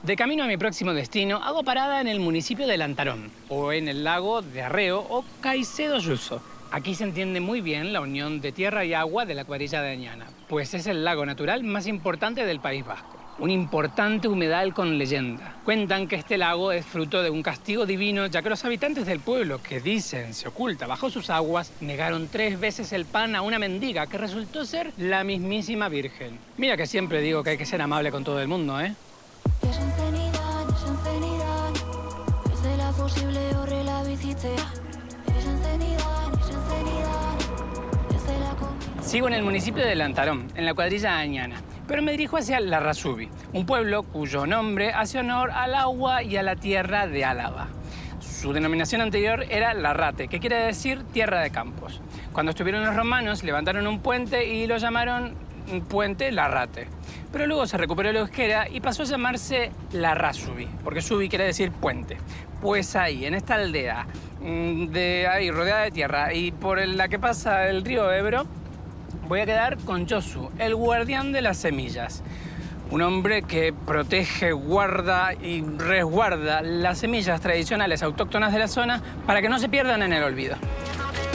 De camino a mi próximo destino, hago parada en el municipio de Lantarón, o en el lago de Arreo o Caicedo Yuso. Aquí se entiende muy bien la unión de tierra y agua de la cuadrilla de Añana, pues es el lago natural más importante del País Vasco. Un importante humedal con leyenda. Cuentan que este lago es fruto de un castigo divino, ya que los habitantes del pueblo, que dicen se oculta bajo sus aguas, negaron 3 veces el pan a una mendiga que resultó ser la mismísima Virgen. Mira que siempre digo que hay que ser amable con todo el mundo, ¿eh? Sigo en el municipio de Lantarón, en la cuadrilla Añana, pero me dirijo hacia Larrasubi, un pueblo cuyo nombre hace honor al agua y a la tierra de Álava. Su denominación anterior era Larrate, que quiere decir tierra de campos. Cuando estuvieron los romanos, levantaron un puente y lo llamaron Puente Larrate. Pero luego se recuperó el euskera y pasó a llamarse Larrasubi, porque subi quiere decir puente. Pues ahí, en esta aldea, rodeada de tierra y por la que pasa el río Ebro, voy a quedar con Josu, el guardián de las semillas. Un hombre que protege, guarda y resguarda las semillas tradicionales autóctonas de la zona para que no se pierdan en el olvido.